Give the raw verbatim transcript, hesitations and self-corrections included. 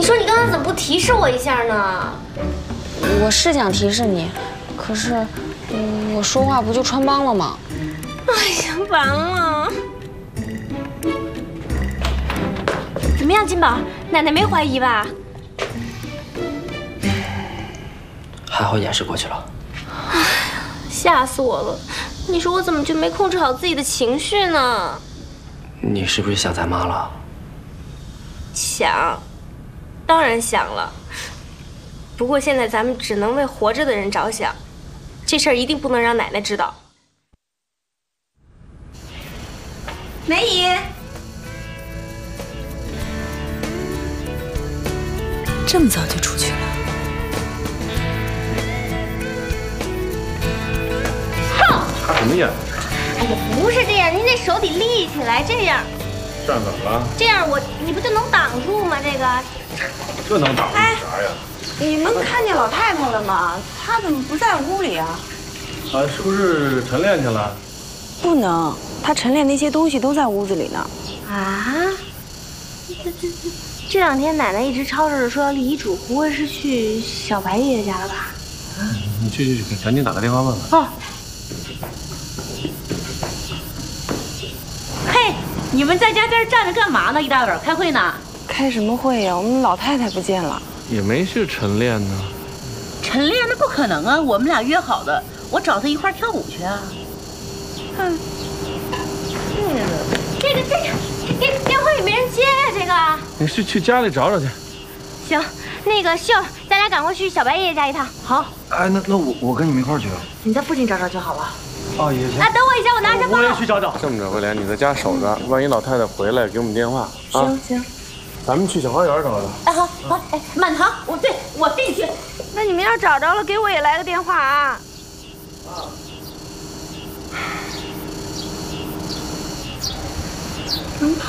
你说你刚才怎么不提示我一下呢？ 我是想提示你，可是，嗯，我说话不就穿帮了吗？ 哎呀，完了！怎么样，金宝，奶奶没怀疑吧？ 还好掩饰过去了。 哎呀，吓死我了！你说我怎么就没控制好自己的情绪呢？ 你是不是想咱妈了？ 想，当然想了。不过现在咱们只能为活着的人着想，这事儿一定不能让奶奶知道。 梅姨，这么早就出去了？ 哼！ 插什么眼？ 哎呀，不是这样，您这手得立起来，这样。 这样怎么了？ 这样我你不就能挡住吗？这个。 这能挡住啥呀？ 你们看见老太太了吗？她怎么不在屋里啊？ 啊，是不是晨练去了？ 不能，她晨练那些东西都在屋子里呢。 啊？这这这这两天奶奶一直吵着说要立遗嘱，不会是去小白爷爷家了吧？ 你去去去，赶紧打个电话问问。 哦。 嘿，你们在家在这站着干嘛呢？一大早开会呢？ 开什么会呀？我们老太太不见了。 也没去晨练呢。 晨练那不可能啊！我们俩约好的，我找她一块跳舞去啊。 哼，这个这个这个电电话也没人接呀、啊，这个。 你去去家里找找去。 行，那个秀，咱俩赶快去小白爷爷家一趟。好。 哎，那那我我跟你们一块儿去。 你在附近找找就好了。 哦，也行。 啊，等我一下，我拿下包。 我也去找找。这么着，威廉，你在家守着，万一老太太回来，给我们电话。 行行。 咱们去小花园找找。 哎，好好，哎，满堂，我对我跟你去。 那你们要找着了，给我也来个电话啊。能跑。